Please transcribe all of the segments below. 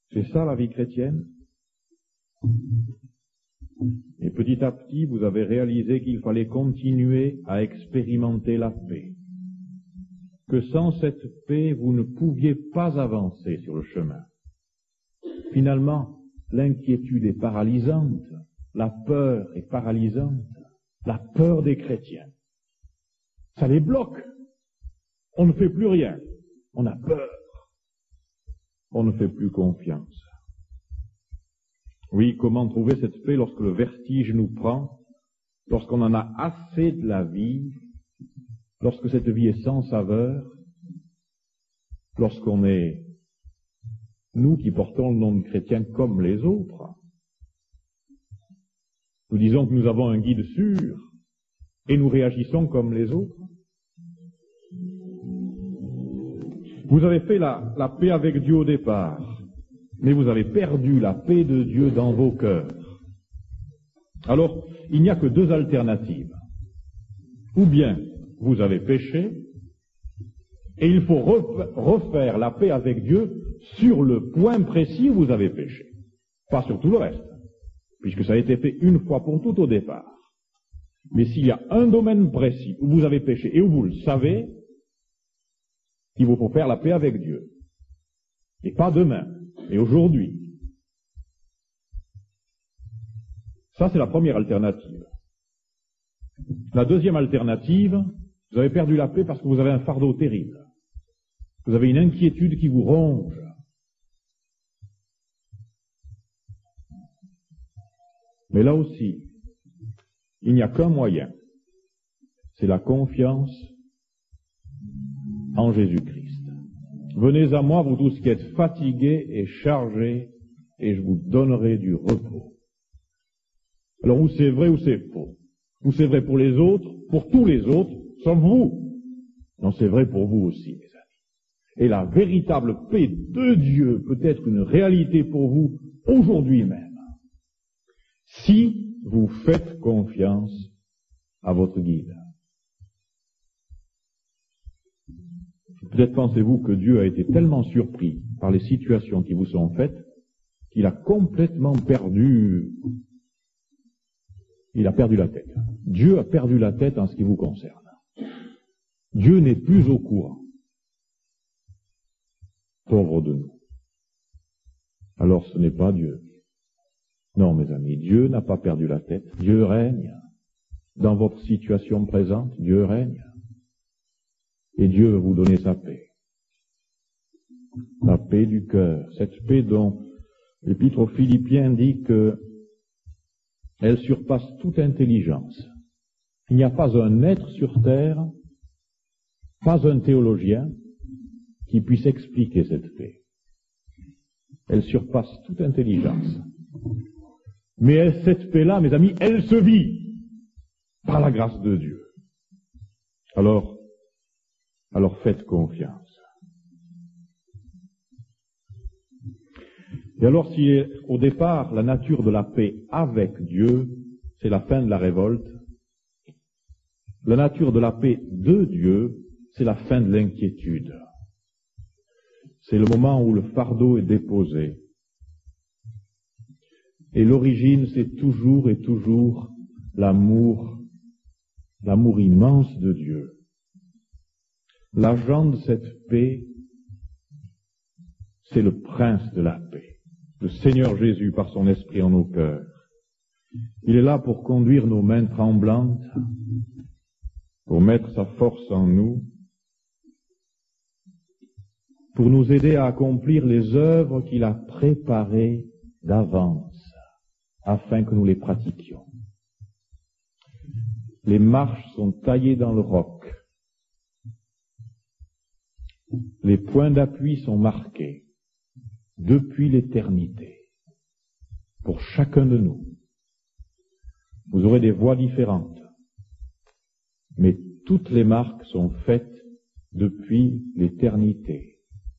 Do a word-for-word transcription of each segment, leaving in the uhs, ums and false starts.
C'est ça la vie chrétienne? Et petit à petit, vous avez réalisé qu'il fallait continuer à expérimenter la paix. Que sans cette paix, vous ne pouviez pas avancer sur le chemin. Finalement, l'inquiétude est paralysante, la peur est paralysante, la peur des chrétiens. Ça les bloque. On ne fait plus rien. On a peur. On ne fait plus confiance. Oui, comment trouver cette paix lorsque le vertige nous prend, lorsqu'on en a assez de la vie, lorsque cette vie est sans saveur, lorsqu'on est, nous qui portons le nom de chrétien comme les autres. Nous disons que nous avons un guide sûr et nous réagissons comme les autres. Vous avez fait la, la paix avec Dieu au départ, mais vous avez perdu la paix de Dieu dans vos cœurs. Alors, il n'y a que deux alternatives. Ou bien vous avez péché, et il faut refaire la paix avec Dieu sur le point précis où vous avez péché, pas sur tout le reste, puisque ça a été fait une fois pour toutes au départ. Mais s'il y a un domaine précis où vous avez péché et où vous le savez, il vous faut faire la paix avec Dieu. Et pas demain, mais aujourd'hui. Ça, c'est la première alternative. La deuxième alternative, vous avez perdu la paix parce que vous avez un fardeau terrible. Vous avez une inquiétude qui vous ronge. Mais là aussi, il n'y a qu'un moyen. C'est la confiance en Jésus-Christ. Venez à moi, vous tous qui êtes fatigués et chargés, et je vous donnerai du repos. Alors, où c'est vrai ou c'est faux? Ou c'est vrai pour les autres, pour tous les autres, sauf vous? Non, c'est vrai pour vous aussi, mes amis. Et la véritable paix de Dieu peut être une réalité pour vous aujourd'hui même, si vous faites confiance à votre guide. Peut-être pensez-vous que Dieu a été tellement surpris par les situations qui vous sont faites qu'il a complètement perdu, il a perdu la tête. Dieu a perdu la tête en ce qui vous concerne. Dieu n'est plus au courant. Pauvre de nous. Alors ce n'est pas Dieu. Non, mes amis, Dieu n'a pas perdu la tête. Dieu règne. Dans votre situation présente, Dieu règne. Et Dieu veut vous donner sa paix. La paix du cœur. Cette paix dont l'Épître aux Philippiens dit que elle surpasse toute intelligence. Il n'y a pas un être sur terre, pas un théologien, qui puisse expliquer cette paix. Elle surpasse toute intelligence. Mais elle, cette paix-là, mes amis, elle se vit par la grâce de Dieu. Alors, alors faites confiance. Et alors, si au départ, la nature de la paix avec Dieu, c'est la fin de la révolte, la nature de la paix de Dieu, c'est la fin de l'inquiétude. C'est le moment où le fardeau est déposé. Et l'origine, c'est toujours et toujours l'amour, l'amour immense de Dieu. L'agent de cette paix, c'est le prince de la paix, le Seigneur Jésus par son esprit en nos cœurs. Il est là pour conduire nos mains tremblantes, pour mettre sa force en nous, pour nous aider à accomplir les œuvres qu'il a préparées d'avance, afin que nous les pratiquions. Les marches sont taillées dans le roc. Les points d'appui sont marqués depuis l'éternité pour chacun de nous. Vous aurez des voies différentes, mais toutes les marques sont faites depuis l'éternité.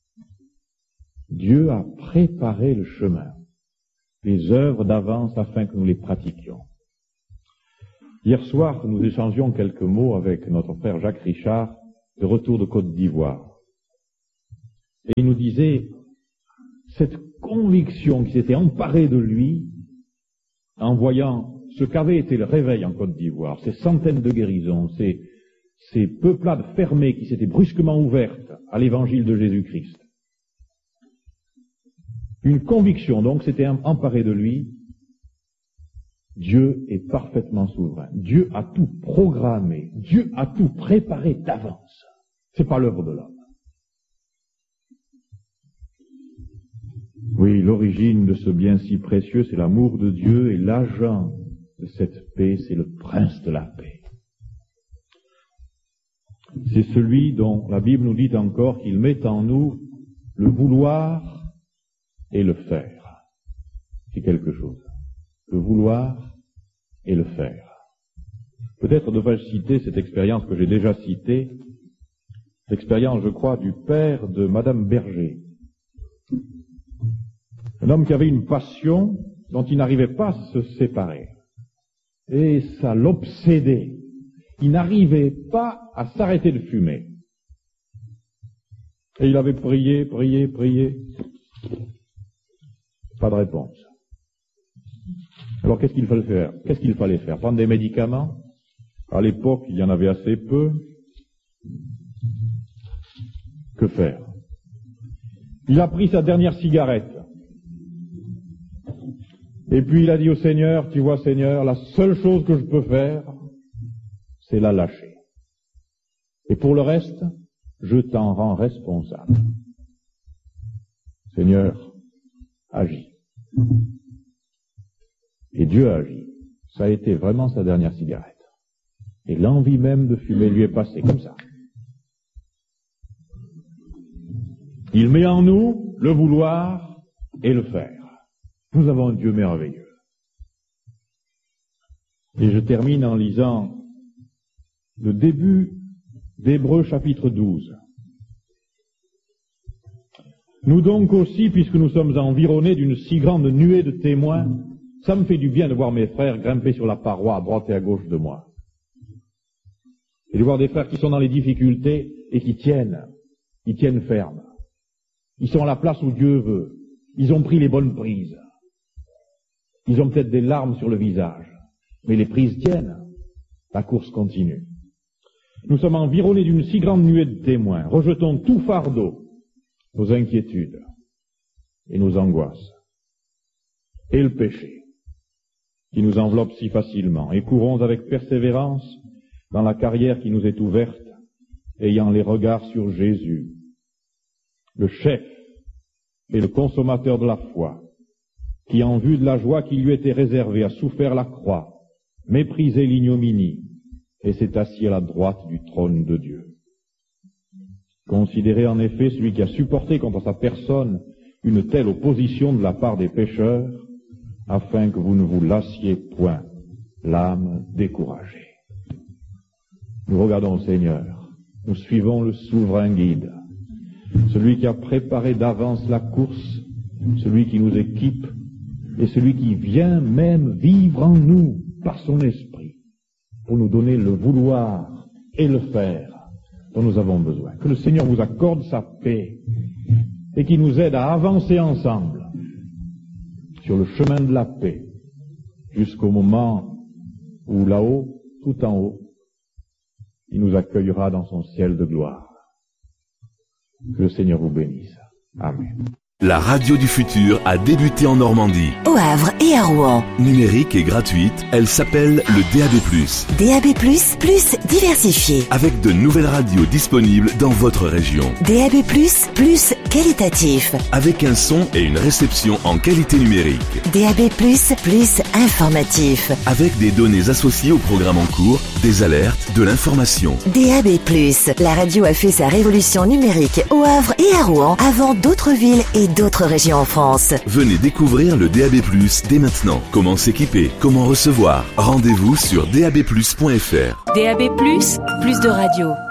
Dieu a préparé le chemin, les œuvres d'avance afin que nous les pratiquions. Hier soir, nous échangions quelques mots avec notre frère Jacques Richard, de retour de Côte d'Ivoire. Et il nous disait, cette conviction qui s'était emparée de lui en voyant ce qu'avait été le réveil en Côte d'Ivoire, ces centaines de guérisons, ces, ces peuplades fermées qui s'étaient brusquement ouvertes à l'évangile de Jésus-Christ. Une conviction donc s'était emparée de lui. Dieu est parfaitement souverain. Dieu a tout programmé. Dieu a tout préparé d'avance. C'est pas l'œuvre de l'homme. Oui, l'origine de ce bien si précieux, c'est l'amour de Dieu, et l'agent de cette paix, c'est le prince de la paix. C'est celui dont la Bible nous dit encore qu'il met en nous le vouloir et le faire. C'est quelque chose. Le vouloir et le faire. Peut-être devrais-je citer cette expérience que j'ai déjà citée, l'expérience, je crois, du père de Madame Berger. Un homme qui avait une passion dont il n'arrivait pas à se séparer. Et ça l'obsédait. Il n'arrivait pas à s'arrêter de fumer. Et il avait prié, prié, prié. Pas de réponse. Alors qu'est-ce qu'il fallait faire? Qu'est-ce qu'il fallait faire? Prendre des médicaments? À l'époque, il y en avait assez peu. Que faire? Il a pris sa dernière cigarette. Et puis il a dit au Seigneur, tu vois Seigneur, la seule chose que je peux faire, c'est la lâcher. Et pour le reste, je t'en rends responsable. Seigneur, agis. Et Dieu a agi. Ça a été vraiment sa dernière cigarette. Et l'envie même de fumer lui est passée comme ça. Il met en nous le vouloir et le faire. Nous avons un Dieu merveilleux. Et je termine en lisant le début d'Hébreux chapitre douze. Nous donc aussi, puisque nous sommes environnés d'une si grande nuée de témoins, ça me fait du bien de voir mes frères grimper sur la paroi à droite et à gauche de moi. Et de voir des frères qui sont dans les difficultés et qui tiennent, ils tiennent ferme. Ils sont à la place où Dieu veut. Ils ont pris les bonnes prises. Ils ont peut-être des larmes sur le visage, mais les prises tiennent. La course continue. Nous sommes environnés d'une si grande nuée de témoins. Rejetons tout fardeau, nos inquiétudes et nos angoisses, et le péché qui nous enveloppe si facilement, et courons avec persévérance dans la carrière qui nous est ouverte, ayant les regards sur Jésus, le chef et le consommateur de la foi, qui, en vue de la joie qui lui était réservée, a souffert la croix, méprisé l'ignominie, et s'est assis à la droite du trône de Dieu. Considérez en effet celui qui a supporté contre sa personne une telle opposition de la part des pécheurs, afin que vous ne vous lassiez point, l'âme découragée. Nous regardons le Seigneur, nous suivons le souverain guide, celui qui a préparé d'avance la course, celui qui nous équipe, et celui qui vient même vivre en nous par son esprit, pour nous donner le vouloir et le faire dont nous avons besoin. Que le Seigneur vous accorde sa paix et qu'il nous aide à avancer ensemble sur le chemin de la paix jusqu'au moment où là-haut, tout en haut, il nous accueillera dans son ciel de gloire. Que le Seigneur vous bénisse. Amen. La radio du futur a débuté en Normandie. Au Havre et à Rouen. Numérique et gratuite, elle s'appelle le D A B plus. D A B plus, plus diversifié. Avec de nouvelles radios disponibles dans votre région. D A B plus, plus qualitatif. Avec un son et une réception en qualité numérique. D A B plus, plus informatif. Avec des données associées au programme en cours, des alertes, de l'information. D A B plus, la radio a fait sa révolution numérique au Havre et à Rouen avant d'autres villes et d'autres régions en France. Venez découvrir le D A B plus dès maintenant. Comment s'équiper, comment recevoir. Rendez-vous sur d a b plus point f r. D A B plus, plus de radio.